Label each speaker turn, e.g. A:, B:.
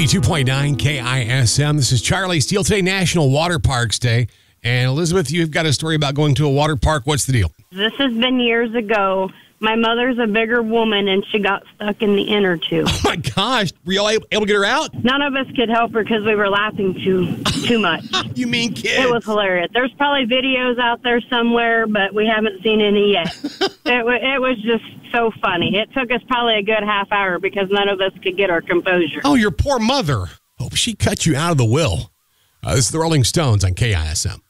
A: 92.9 KISM. This is Charlie Steele. Today, National Water Parks Day. And Elizabeth, you've got a story about going to a water park. What's the deal?
B: This has been years ago. My mother's a bigger woman, and she got stuck in the inner tube.
A: Oh, my gosh. Were you all able to get her out?
B: None of us could help her because we were laughing too much.
A: You mean kids?
B: It was hilarious. There's probably videos out there somewhere, but we haven't seen any yet. It was just so funny. It took us probably a good half hour because none of us could get our composure.
A: Oh, your poor mother. Hope she cut you out of the will. This is the Rolling Stones on KISM.